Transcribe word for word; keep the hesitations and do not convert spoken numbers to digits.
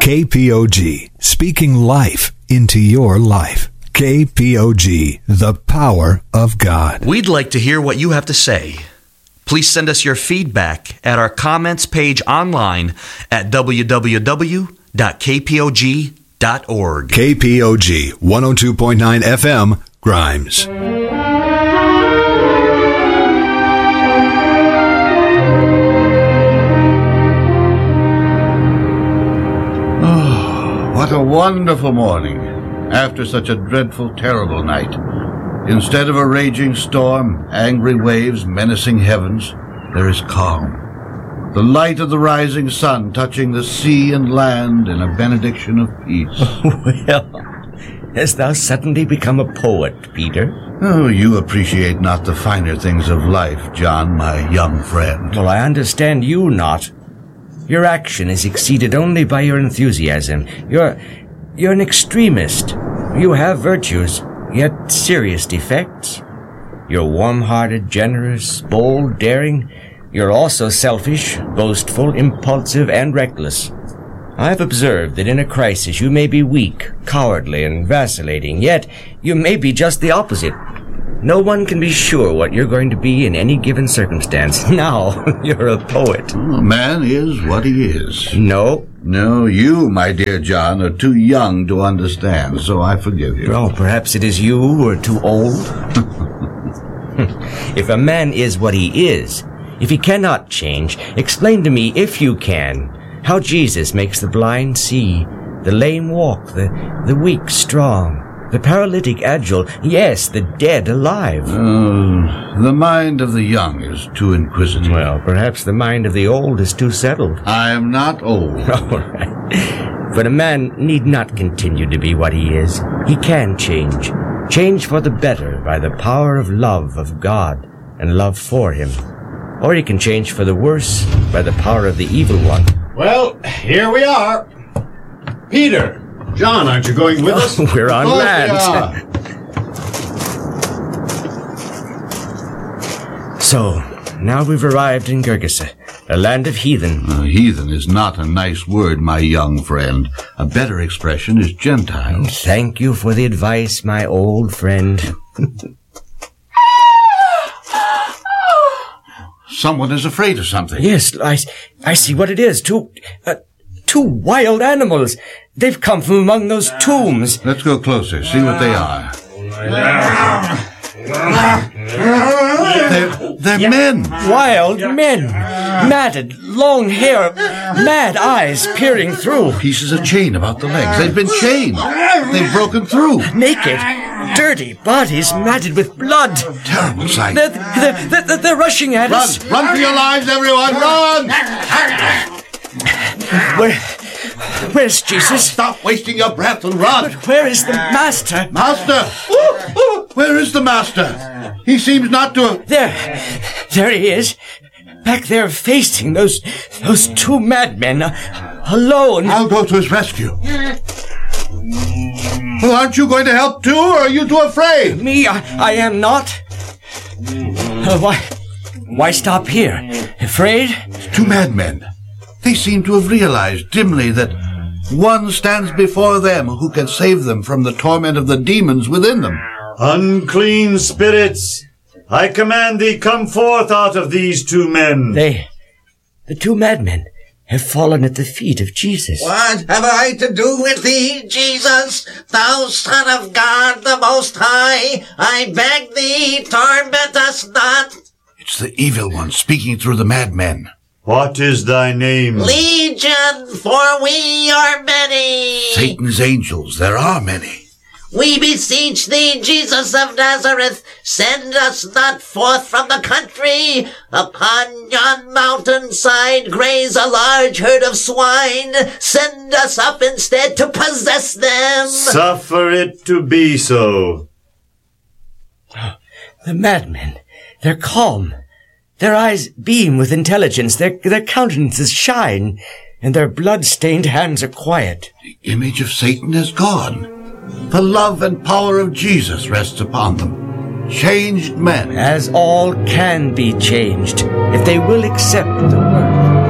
K P O G, speaking life into your life. K P O G, the power of God. We'd like to hear what you have to say. Please send us your feedback at our comments page online at w w w dot k p o g dot org. K P O G, one oh two point nine F M, Grimes. What a wonderful morning, after such a dreadful, terrible night. Instead of a raging storm, angry waves menacing heavens, there is calm. The light of the rising sun touching the sea and land in a benediction of peace. Well, hast thou suddenly become a poet, Peter? Oh, you appreciate not the finer things of life, John, my young friend. Well, I understand you not. Your action is exceeded only by your enthusiasm. You're, you're an extremist. You have virtues, yet serious defects. You're warm-hearted, generous, bold, daring. You're also selfish, boastful, impulsive, and reckless. I've observed that in a crisis you may be weak, cowardly, and vacillating, yet you may be just the opposite. No one can be sure what you're going to be in any given circumstance. Now, you're a poet. A man is what he is. No. No, you, my dear John, are too young to understand, so I forgive you. Oh, perhaps it is you who are too old. If a man is what he is, if he cannot change, explain to me, if you can, how Jesus makes the blind see, the lame walk, the, the weak strong, the paralytic agile, yes, the dead alive. Uh, the mind of the young is too inquisitive. Well, perhaps the mind of the old is too settled. I am not old. All right. But a man need not continue to be what he is. He can change. Change for the better by the power of love of God and love for him. Or he can change for the worse by the power of the evil one. Well, here we are. Peter, John, aren't you going with us? We're on land. So, now we've arrived in Gergesa, a land of heathen. Uh, heathen is not a nice word, my young friend. A better expression is Gentiles. Thank you for the advice, my old friend. Someone is afraid of something. Yes, I, I see what it is. Two, uh, two wild animals. They've come from among those tombs. Let's go closer, see what they are. They're, they're Yeah. men. Wild men. Matted, long hair, mad eyes peering through. Pieces of chain about the legs. They've been chained. They've broken through. Naked, dirty bodies matted with blood. Terrible sight. They're, they're, they're, they're rushing at Run! us. Run for your lives, everyone! Run! Where, where's Jesus? Stop wasting your breath and run! But where is the master? Master! Where is the master? He seems not to have... There, there he is. Back there facing those, those two madmen, uh, alone. I'll go to his rescue. Well, aren't you going to help too, or are you too afraid? Me, I, I am not. Uh, why, why stop here? Afraid? Two madmen. They seem to have realized dimly that one stands before them who can save them from the torment of the demons within them. Unclean spirits, I command thee, come forth out of these two men. They, the two madmen, have fallen at the feet of Jesus. What have I to do with thee, Jesus, thou Son of God the Most High? I beg thee, torment us not. It's the evil one speaking through the madmen. What is thy name? Legion, for we are many. Satan's angels, there are many. We beseech thee, Jesus of Nazareth, send us not forth from the country. Upon yon mountainside graze a large herd of swine. Send us up instead to possess them. Suffer it to be so. The madmen, they're calm. Their eyes beam with intelligence, their, their countenances shine, and their blood-stained hands are quiet. The image of Satan is gone. The love and power of Jesus rests upon them. Changed men. As all can be changed, if they will accept the word.